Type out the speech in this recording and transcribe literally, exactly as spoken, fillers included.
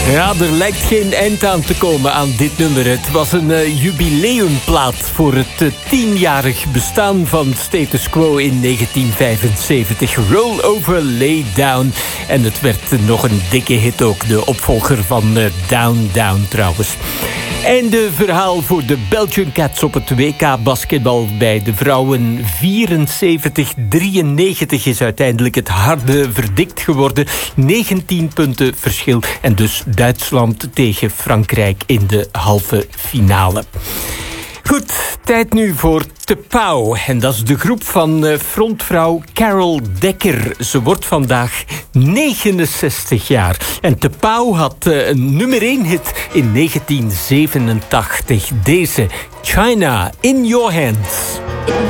Ja, er lijkt geen eind aan te komen aan dit nummer. Het was een uh, jubileumplaat voor het uh, tienjarig bestaan van Status Quo in negentien vijfenzeventig. Roll Over, Lay Down. En het werd uh, nog een dikke hit ook. De opvolger van uh, Down, Down trouwens. Einde verhaal voor de Belgian Cats op het W K basketbal bij de vrouwen. vierenzeventig drieënnegentig is uiteindelijk het harde verdikt geworden. negentien punten verschil. En dus Duitsland tegen Frankrijk in de halve finale. Goed, tijd nu voor Te Pauw. En dat is de groep van frontvrouw Carol Dekker. Ze wordt vandaag negenenzestig jaar. En Te Pauw had een nummer één hit in negentien zevenentachtig. Deze, China in Your Hands.